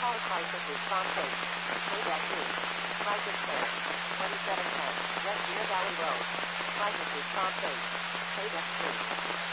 Dollar crisis response 8. Payback 2. Crisis care. 2710. West Deer Valley Road. Crisis response 8. Payback 2.